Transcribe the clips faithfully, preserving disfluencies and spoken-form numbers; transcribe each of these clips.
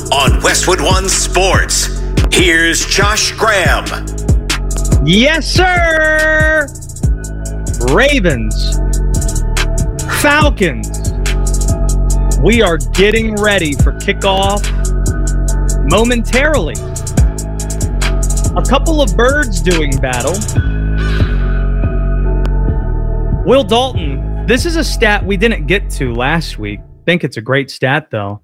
on Westwood One Sports. Here's Josh Graham. Yes, sir. Ravens, Falcons. We are getting ready for kickoff momentarily. A couple of birds doing battle. Will Dalton, this is a stat we didn't get to last week. I think it's a great stat, though.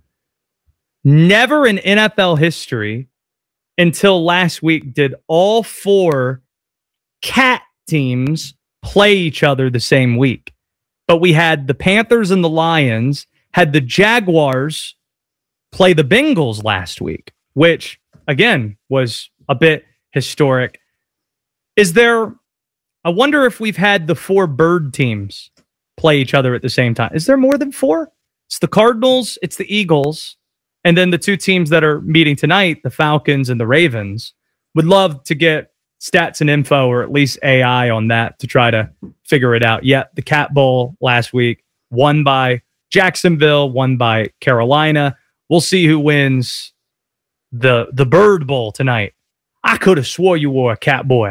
Never in N F L history until last week did all four cat teams play each other the same week. But we had the Panthers and the Lions, had the Jaguars play the Bengals last week, which, again, was a bit historic. Is there, I wonder if we've had the four bird teams play each other at the same time. Is there more than four? It's the Cardinals, it's the Eagles, and then the two teams that are meeting tonight, the Falcons and the Ravens. Would love to get stats and info, or at least A I on that to try to figure it out. Yet the Cat Bowl last week, won by Jacksonville, won by Carolina. We'll see who wins the the Bird Bowl tonight. I could have swore you were a cat boy.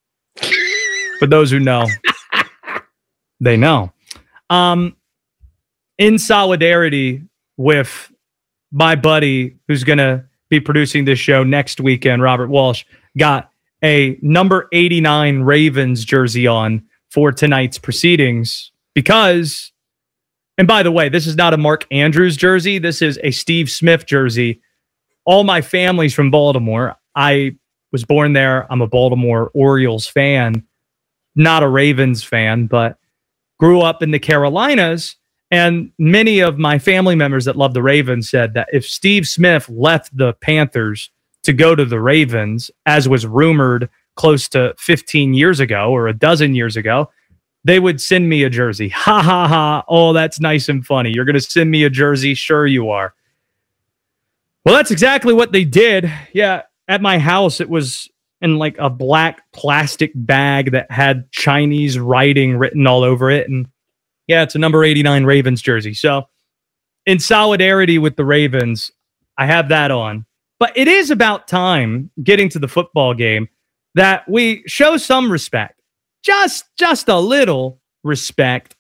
For those who know, they know. Um, in solidarity with my buddy who's going to be producing this show next weekend, Robert Walsh, got a number eighty-nine Ravens jersey on for tonight's proceedings because, and by the way, this is not a Mark Andrews jersey. This is a Steve Smith jersey. All my family's from Baltimore. I was born there. I'm a Baltimore Orioles fan, not a Ravens fan, but grew up in the Carolinas. And many of my family members that love the Ravens said that if Steve Smith left the Panthers to go to the Ravens, as was rumored close to fifteen years ago or a dozen years ago, they would send me a jersey. Ha, ha, ha. Oh, that's nice and funny. You're going to send me a jersey? Sure you are. Well, that's exactly what they did. Yeah, at my house, it was in like a black plastic bag that had Chinese writing written all over it. And yeah, it's a number eighty-nine Ravens jersey. So in solidarity with the Ravens, I have that on. But it is about time, getting to the football game, that we show some respect, just, just a little respect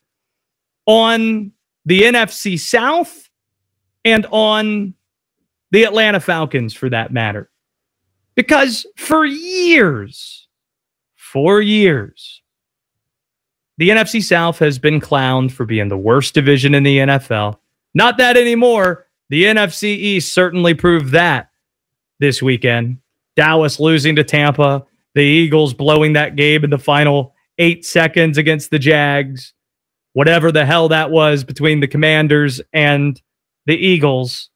on the N F C South and on the Atlanta Falcons, for that matter. Because for years, for years, the N F C South has been clowned for being the worst division in the N F L. Not that anymore. The N F C East certainly proved that this weekend. Dallas losing to Tampa. The Eagles blowing that game in the final eight seconds against the Jags. Whatever the hell that was between the Commanders and the Eagles.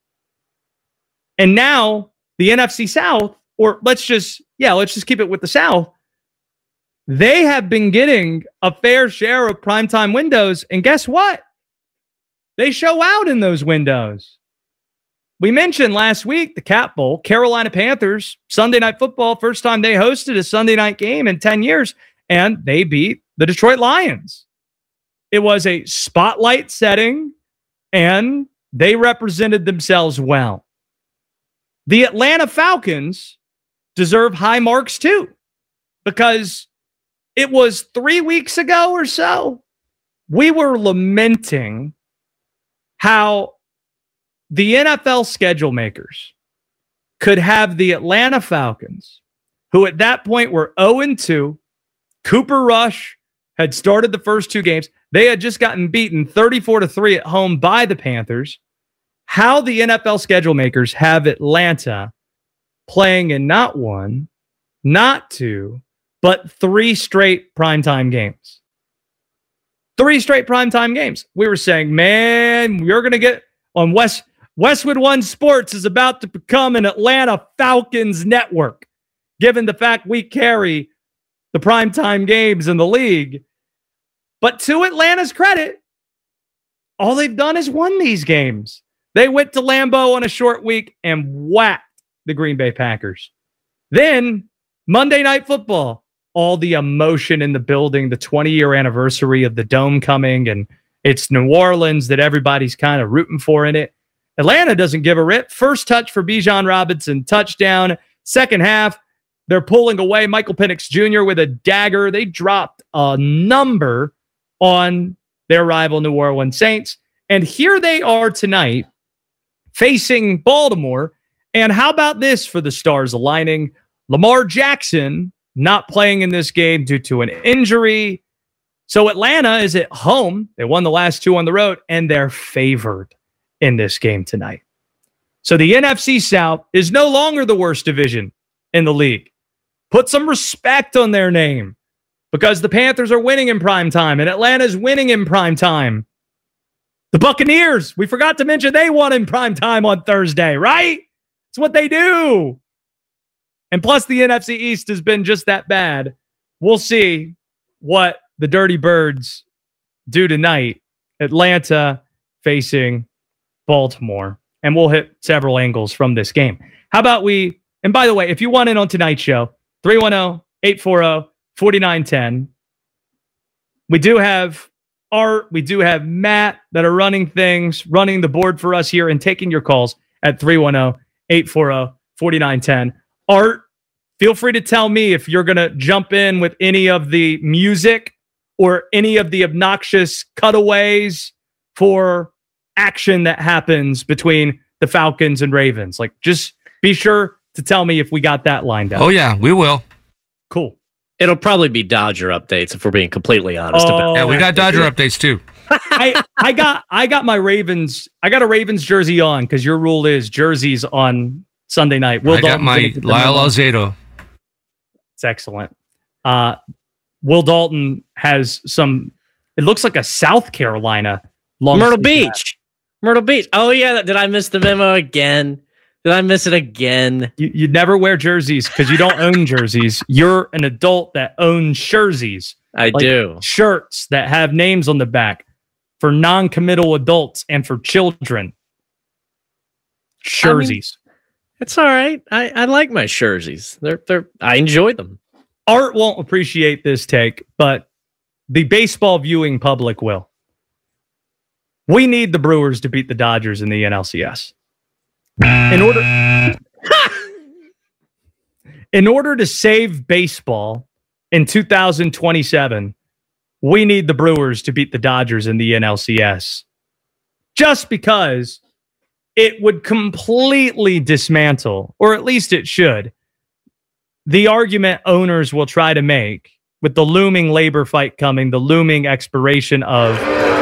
And now the N F C South, or let's just, yeah, let's just keep it with the South. They have been getting a fair share of primetime windows. And guess what? They show out in those windows. We mentioned last week the Cat Bowl, Carolina Panthers, Sunday Night Football, first time they hosted a Sunday night game in ten years, and they beat the Detroit Lions. It was a spotlight setting, and they represented themselves well. The Atlanta Falcons deserve high marks too, because it was three weeks ago or so, we were lamenting how the N F L schedule makers could have the Atlanta Falcons, who at that point were oh and two. Cooper Rush had started the first two games. They had just gotten beaten thirty-four to three at home by the Panthers. How the N F L schedule makers have Atlanta playing in not one, not two, but three straight primetime games. Three straight primetime games. We were saying, man, we're going to get on West Westwood One Sports is about to become an Atlanta Falcons network, given the fact we carry the primetime games in the league. But to Atlanta's credit, all they've done is won these games. They went to Lambeau on a short week and whacked the Green Bay Packers. Then Monday Night Football, all the emotion in the building, the twenty-year anniversary of the Dome coming, and it's New Orleans that everybody's kind of rooting for in it. Atlanta doesn't give a rip. First touch for Bijan Robinson, touchdown. Second half, they're pulling away. Michael Penix Junior with a dagger. They dropped a number on their rival New Orleans Saints. And here they are tonight facing Baltimore. And how about this for the stars aligning? Lamar Jackson not playing in this game due to an injury. So Atlanta is at home. They won the last two on the road, and they're favored in this game tonight. So the N F C South is no longer the worst division in the league. Put some respect on their name because the Panthers are winning in prime time and Atlanta's winning in prime time. The Buccaneers, we forgot to mention they won in prime time on Thursday, right? It's what they do. And plus the N F C East has been just that bad. We'll see what the Dirty Birds do tonight. Atlanta facing Baltimore. And we'll hit several angles from this game. How about we, and by the way, if you want in on tonight's show, three one zero, eight four zero, four nine one zero. We do have Art, we do have Matt that are running things, running the board for us here and taking your calls at three one zero, eight four zero, four nine one zero. Art, feel free to tell me if you're going to jump in with any of the music or any of the obnoxious cutaways for action that happens between the Falcons and Ravens. Like, just be sure to tell me if we got that lined up. Oh, yeah, we will. Cool. It'll probably be Dodger updates if we're being completely honest. Oh, about Yeah, we got Dodger updates too. I, I got I got my Ravens. I got a Ravens jersey on because your rule is jerseys on Sunday night. Will I got my Lyle Alzado. It's excellent. Uh, Will Dalton has some, it looks like a South Carolina long Myrtle sleeve hat. Beach. Myrtle Beach. Oh, yeah. Did I miss the memo again? Did I miss it again? You, you never wear jerseys because you don't own jerseys. You're an adult that owns jerseys. I Like do. Shirts that have names on the back for non-committal adults and for children. Jerseys. I mean, it's all right. I, I like my jerseys. They're they're I enjoy them. Art won't appreciate this take, but the baseball viewing public will. We need the Brewers to beat the Dodgers in the N L C S. In order, in order to save baseball in two thousand twenty-seven, we need the Brewers to beat the Dodgers in the N L C S. Just because it would completely dismantle, or at least it should, the argument owners will try to make with the looming labor fight coming, the looming expiration of,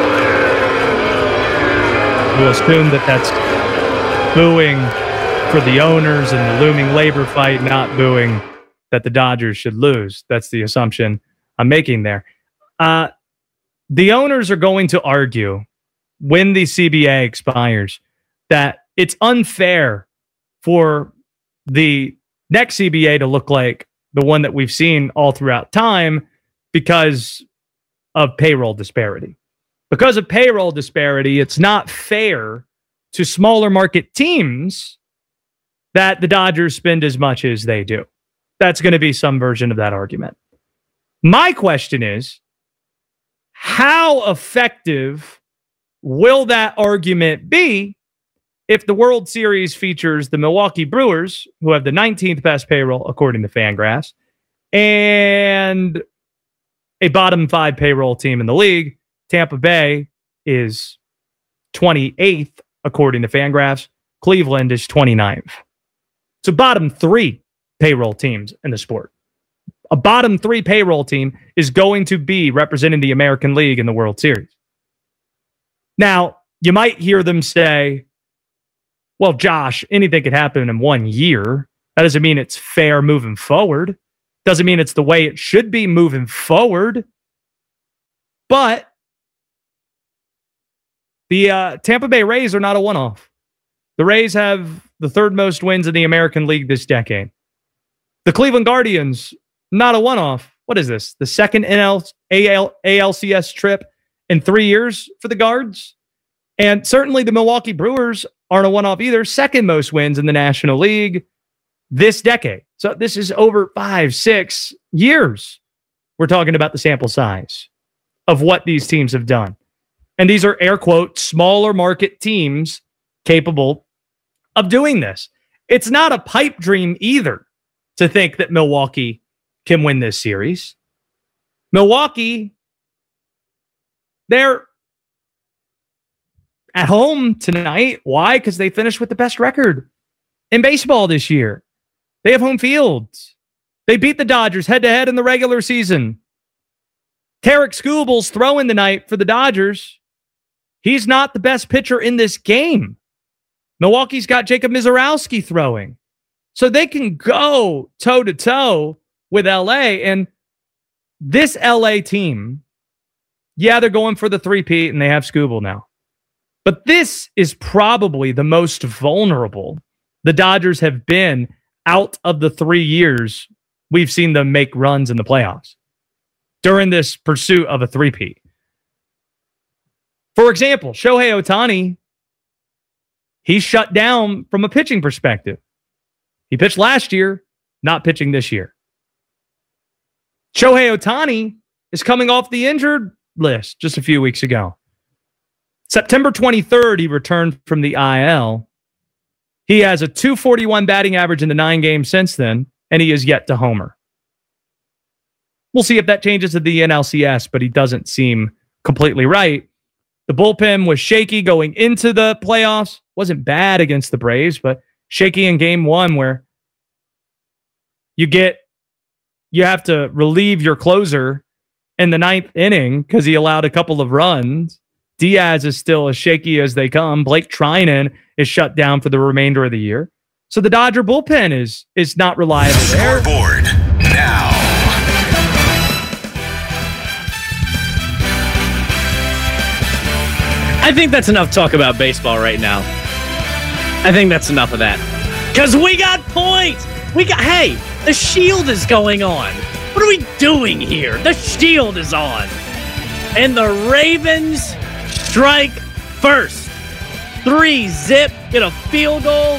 we'll assume that that's booing for the owners and the looming labor fight, not booing that the Dodgers should lose. That's the assumption I'm making there. Uh, the owners are going to argue when the C B A expires that it's unfair for the next C B A to look like the one that we've seen all throughout time because of payroll disparity. Because of payroll disparity, it's not fair to smaller market teams that the Dodgers spend as much as they do. That's going to be some version of that argument. My question is, how effective will that argument be if the World Series features the Milwaukee Brewers, who have the nineteenth best payroll according to Fangraphs, and a bottom five payroll team in the league? Tampa Bay is twenty-eighth according to Fangraphs. Cleveland is twenty-ninth. So bottom three payroll teams in the sport. A bottom three payroll team is going to be representing the American League in the World Series. Now, you might hear them say, well, Josh, anything could happen in one year. That doesn't mean it's fair moving forward. Doesn't mean it's the way it should be moving forward. But the uh, Tampa Bay Rays are not a one-off. The Rays have the third most wins in the American League this decade. The Cleveland Guardians, not a one-off. What is this? The second N L A L A L C S trip in three years for the Guards? And certainly the Milwaukee Brewers aren't a one-off either. Second most wins in the National League this decade. So this is over five, six years. We're talking about the sample size of what these teams have done. And these are air quote smaller market teams capable of doing this. It's not a pipe dream either to think that Milwaukee can win this series. Milwaukee, they're at home tonight. Why? Because they finished with the best record in baseball this year. They have home fields. They beat the Dodgers head-to-head in the regular season. Tarek Skubal's throwing tonight for the Dodgers. He's not the best pitcher in this game. Milwaukee's got Jacob Mizorowski throwing. So they can go toe-to-toe with L A. And this L A team, yeah, they're going for the three-peat, and they have Skubal now. But this is probably the most vulnerable the Dodgers have been out of the three years we've seen them make runs in the playoffs during this pursuit of a three-peat. For example, Shohei Ohtani, he's shut down from a pitching perspective. He pitched last year, not pitching this year. Shohei Ohtani is coming off the injured list just a few weeks ago. September twenty-third, he returned from the I L. He has a two forty-one batting average in the nine games since then, and he is yet to homer. We'll see if that changes to the N L C S, but he doesn't seem completely right. The bullpen was shaky going into the playoffs. Wasn't bad against the Braves, but shaky in game one where you get, you have to relieve your closer in the ninth inning because he allowed a couple of runs. Diaz is still as shaky as they come. Blake Trinan is shut down for the remainder of the year. So the Dodger bullpen is is not reliable there. Scoreboard now. I think that's enough talk about baseball right now. I think that's enough of that. Because we got points. We got, hey, the Shield is going on. What are we doing here? The Shield is on. And the Ravens strike first. Three zip, get a field goal.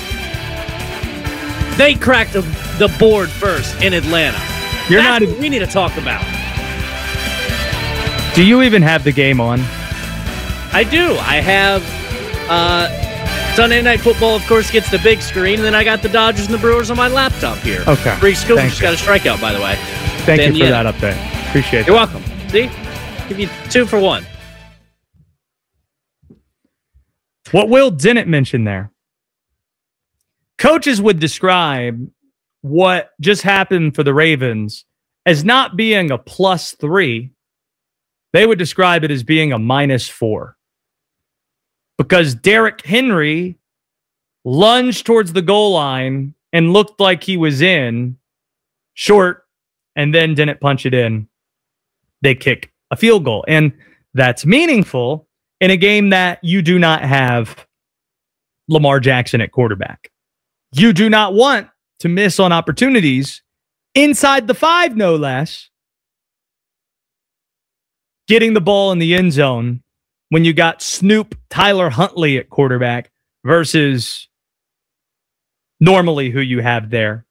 They cracked the, the board first in Atlanta. You're That's not. what we need to talk about. Do you even have the game on? I do. I have uh, Sunday Night Football, of course, gets the big screen, and then I got the Dodgers and the Brewers on my laptop here. Okay. Bree Scoop Thank just you. got a strikeout, by the way. Thank Ben you for Yedder. that update. Appreciate it. You're welcome. See? Give you two for one. What Will didn't mention there, coaches would describe what just happened for the Ravens as not being a plus three. They would describe it as being a minus four. Because Derrick Henry lunged towards the goal line and looked like he was in short and then didn't punch it in. They kick a field goal. And that's meaningful in a game that you do not have Lamar Jackson at quarterback. You do not want to miss on opportunities inside the five, no less, getting the ball in the end zone when you got Snoop Tyler Huntley at quarterback versus normally who you have there.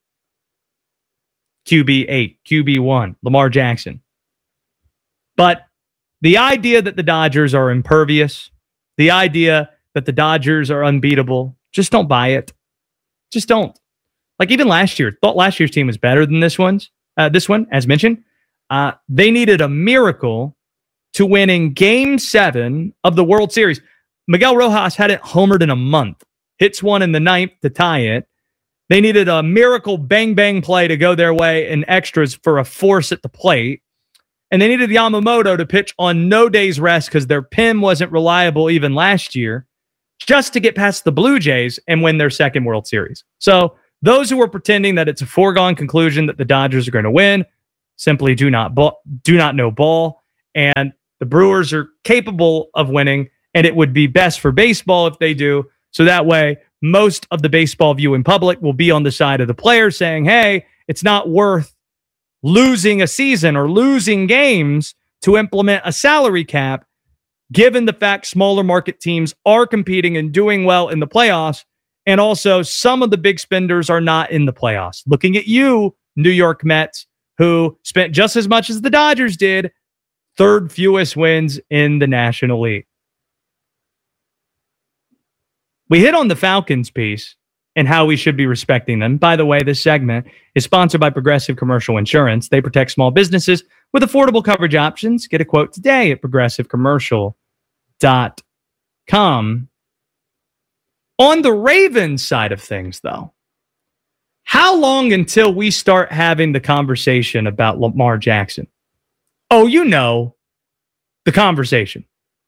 Q B eight, Q B one, Lamar Jackson. But the idea that the Dodgers are impervious, the idea that the Dodgers are unbeatable, just don't buy it. Just don't. Like even last year, thought last year's team was better than this one's. Uh, this one, as mentioned, uh, they needed a miracle to win in Game Seven of the World Series. Miguel Rojas hadn't homered in a month. Hits one in the ninth to tie it. They needed a miracle bang bang play to go their way in extras for a force at the plate. And they needed Yamamoto to pitch on no day's rest because their pen wasn't reliable even last year, just to get past the Blue Jays and win their second World Series. So those who are pretending that it's a foregone conclusion that the Dodgers are going to win simply do not ball, do not know ball. And the Brewers are capable of winning, and it would be best for baseball if they do. So that way, most of the baseball viewing public will be on the side of the players saying, hey, it's not worth losing a season or losing games to implement a salary cap, given the fact smaller market teams are competing and doing well in the playoffs. And also, some of the big spenders are not in the playoffs. Looking at you, New York Mets, who spent just as much as the Dodgers did, third fewest wins in the National League. We hit on the Falcons piece and how we should be respecting them. By the way, this segment is sponsored by Progressive Commercial Insurance. They protect small businesses with affordable coverage options. Get a quote today at progressive commercial dot com. On the Ravens side of things, though, how long until we start having the conversation about Lamar Jackson? Oh, you know, the conversation.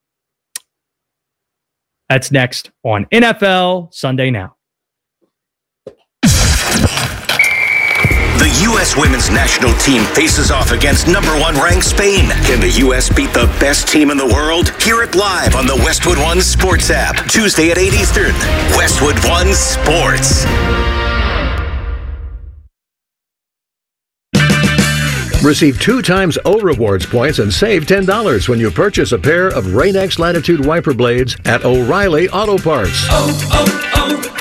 That's next on N F L Sunday Now. The U S women's national team faces off against number one ranked Spain. Can the U S beat the best team in the world? Hear it live on the Westwood One Sports app. Tuesday at eight Eastern. Westwood One Sports. Receive two times O Rewards points and save ten dollars when you purchase a pair of Rain-X Latitude wiper blades at O'Reilly Auto Parts. Oh,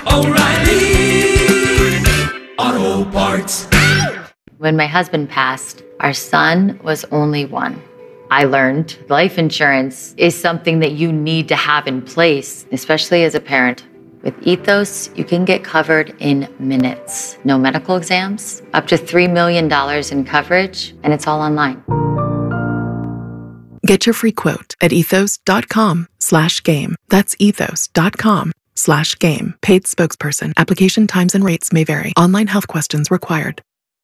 oh, oh, O'Reilly Auto Parts. When my husband passed, our son was only one. I learned life insurance is something that you need to have in place, especially as a parent. With Ethos, you can get covered in minutes. No medical exams, up to three million dollars in coverage, and it's all online. Get your free quote at ethos.com slash game. That's ethos.com slash game. Paid spokesperson. Application times and rates may vary. Online health questions required.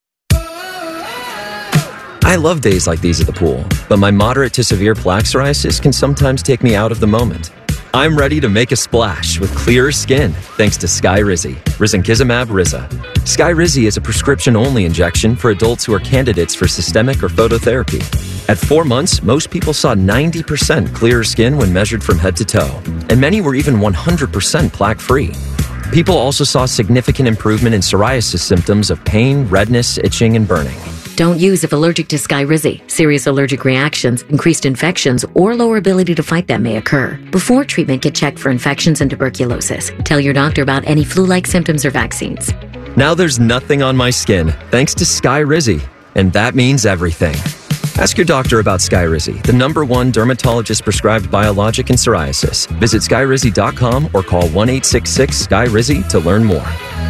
I love days like these at the pool, but my moderate to severe plaque psoriasis can sometimes take me out of the moment. I'm ready to make a splash with clearer skin thanks to Skyrizi, risankizumab Riza. Skyrizi is a prescription-only injection for adults who are candidates for systemic or phototherapy. At four months, most people saw ninety percent clearer skin when measured from head to toe, and many were even one hundred percent plaque-free. People also saw significant improvement in psoriasis symptoms of pain, redness, itching, and burning. Don't use if allergic to Skyrizi. Serious allergic reactions, increased infections, or lower ability to fight them may occur. Before treatment, get checked for infections and tuberculosis. Tell your doctor about any flu-like symptoms or vaccines. Now there's nothing on my skin thanks to Skyrizi, and that means everything. Ask your doctor about Skyrizi, the number one dermatologist-prescribed biologic in psoriasis. Visit skyrizi dot com or call one eight six six S K Y R I Z I to learn more.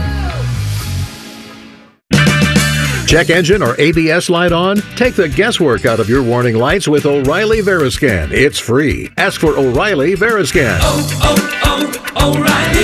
Check engine or A B S light on? Take the guesswork out of your warning lights with O'Reilly Veriscan. It's free. Ask for O'Reilly Veriscan. Oh, oh,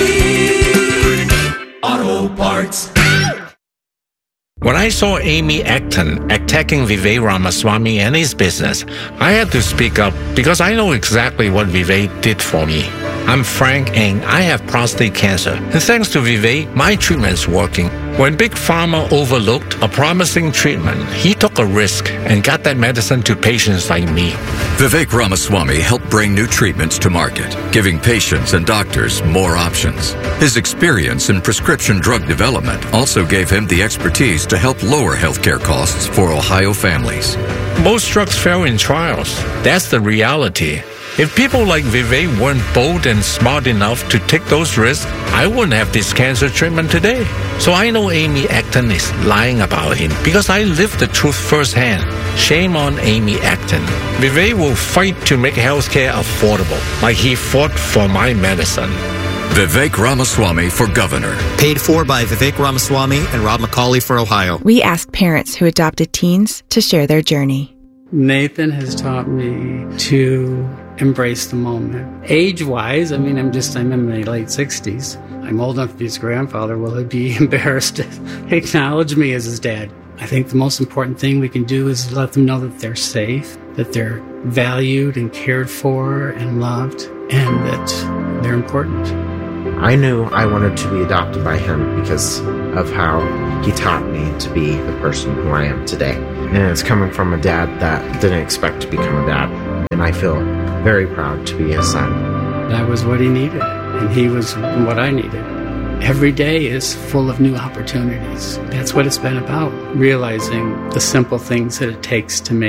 oh, O'Reilly Auto Parts. When I saw Amy Acton attacking Vivek Ramaswamy and his business, I had to speak up because I know exactly what Vivek did for me. I'm Frank and I have prostate cancer. And thanks to Vivek, my treatment's working. When Big Pharma overlooked a promising treatment, he took a risk and got that medicine to patients like me. Vivek Ramaswamy helped bring new treatments to market, giving patients and doctors more options. His experience in prescription drug development also gave him the expertise to help lower healthcare costs for Ohio families. Most drugs fail in trials. That's the reality. If people like Vivek weren't bold and smart enough to take those risks, I wouldn't have this cancer treatment today. So I know Amy Acton is lying about him because I lived the truth firsthand. Shame on Amy Acton. Vivek will fight to make healthcare affordable, like he fought for my medicine. Vivek Ramaswamy for governor. Paid for by Vivek Ramaswamy and Rob McCauley for Ohio. We ask parents who adopted teens to share their journey. Nathan has taught me to embrace the moment. Age-wise, I mean, I'm just, I'm in my late sixties. I'm old enough to be his grandfather. Will he be embarrassed to acknowledge me as his dad? I think the most important thing we can do is let them know that they're safe, that they're valued and cared for and loved, and that they're important. I knew I wanted to be adopted by him because of how he taught me to be the person who I am today. And it's coming from a dad that didn't expect to become a dad. And I feel very proud to be his son. That was what he needed, and he was what I needed. Every day is full of new opportunities. That's what it's been about, realizing the simple things that it takes to make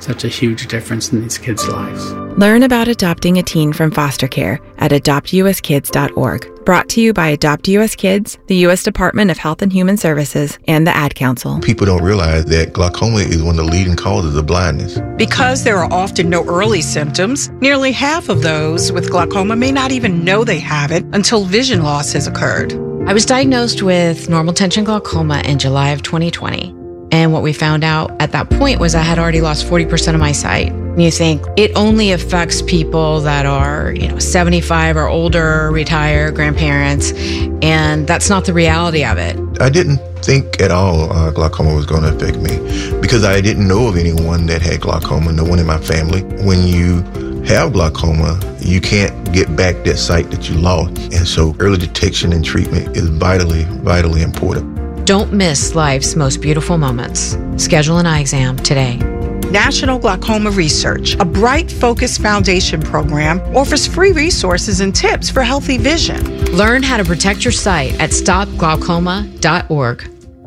such a huge difference in these kids' lives. Learn about adopting a teen from foster care at adopt u s kids dot org. Brought to you by Adopt U S Kids, the U S Department of Health and Human Services, and the Ad Council. People don't realize that glaucoma is one of the leading causes of blindness. Because there are often no early symptoms, nearly half of those with glaucoma may not even know they have it until vision loss has occurred. I was diagnosed with normal tension glaucoma in July of twenty twenty. And what we found out at that point was I had already lost forty percent of my sight. And you think it only affects people that are, you know, seventy-five or older, retired, grandparents, and that's not the reality of it. I didn't think at all uh, glaucoma was going to affect me because I didn't know of anyone that had glaucoma, no one in my family. When you have glaucoma, you can't get back that sight that you lost. And so early detection and treatment is vitally, vitally important. Don't miss life's most beautiful moments. Schedule an eye exam today. National Glaucoma Research, a Bright Focus Foundation program, offers free resources and tips for healthy vision. Learn how to protect your sight at stop glaucoma dot org.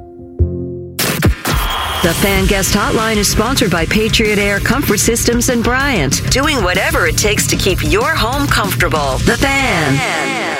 The Fan Guest Hotline is sponsored by Patriot Air Comfort Systems and Bryant, doing whatever it takes to keep your home comfortable. The Fan.